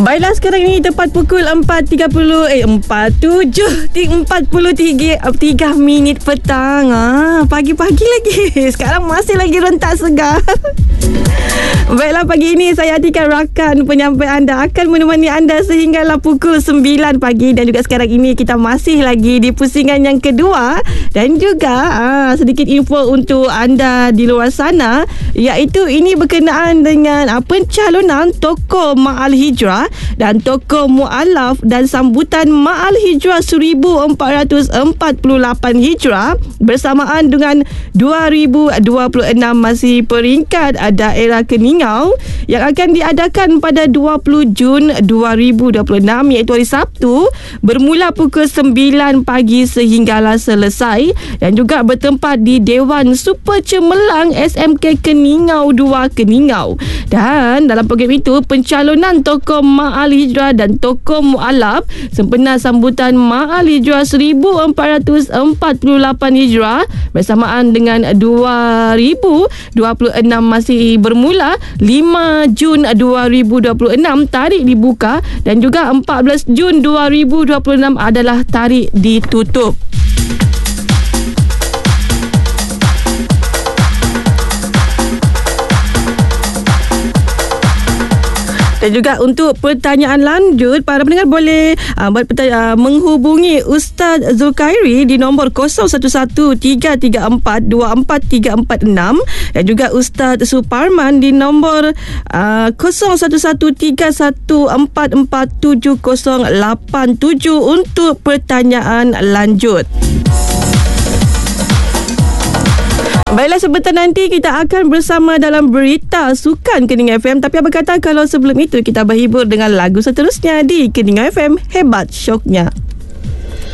Baiklah, sekarang ini tepat pukul 4.43 minit petang. Pagi-pagi lagi. Sekarang masih lagi rentak segar. Baiklah, pagi ini saya Atika, rakan penyampai anda, akan menemani anda sehinggalah pukul 9 pagi. Dan juga sekarang ini kita masih lagi di pusingan yang kedua. Dan juga sedikit info untuk anda di luar sana, iaitu ini berkenaan dengan pencalonan tokoh Ma'al Hijrah dan tokoh mu'alaf dan sambutan Ma'al Hijrah 1448 Hijrah bersamaan dengan 2026 masih peringkat daerah Keningau yang akan diadakan pada 20 Jun 2026, iaitu hari Sabtu, bermula pukul 9 pagi sehinggalah selesai, dan juga bertempat di Dewan Super Cemerlang SMK Keningau 2 Keningau. Dan dalam program itu, pencalonan tokoh Ma'al Hijrah dan tokoh mu'alaf sempena sambutan Ma'al Hijrah 1448 Hijrah bersamaan dengan 2026 masih bermula 5 Jun 2026 tarikh dibuka, dan juga 14 Jun 2026 adalah tarikh ditutup. Dan juga untuk pertanyaan lanjut, para pendengar boleh menghubungi Ustaz Zulkhairi di nombor 0113342436 dan juga Ustaz Suparman di nombor 0113144787 untuk pertanyaan lanjut. Baiklah, sebentar nanti kita akan bersama dalam Berita Sukan Kening FM. Tapi apa kata kalau sebelum itu kita berhibur dengan lagu seterusnya di Kening FM, Hebat Syoknya.